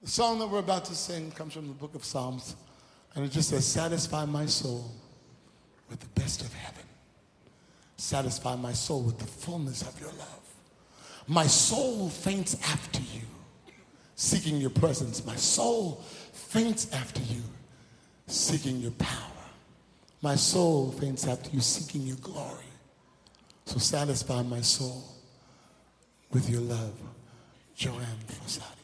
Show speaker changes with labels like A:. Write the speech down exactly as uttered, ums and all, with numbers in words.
A: The song that we're about to sing comes from the book of Psalms, and it just says, satisfy my soul with the best of heaven. Satisfy my soul with the fullness of your love. My soul faints after you, seeking your presence. My soul faints after you, seeking your power. My soul faints after you, seeking your glory. So satisfy my soul with your love. Joanne Fossati.